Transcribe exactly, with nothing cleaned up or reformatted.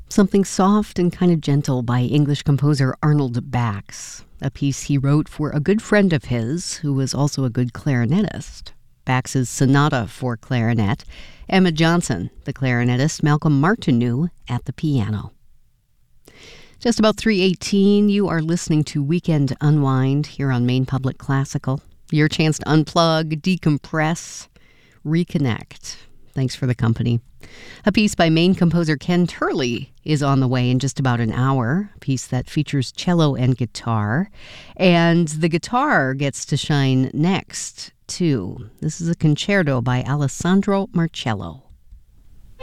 Something Soft and Kind of Gentle by English composer Arnold Bax, a piece he wrote for a good friend of his who was also a good clarinetist. Bax's Sonata for Clarinet, Emma Johnson, the clarinetist, Malcolm Martineau at the piano. Just about three eighteen, you are listening to Weekend Unwind here on Maine Public Classical. Your chance to unplug, decompress, reconnect. Thanks for the company. A piece by Maine composer Ken Turley is on the way in just about an hour, a piece that features cello and guitar. And the guitar gets to shine next, too. This is a concerto by Alessandro Marcello.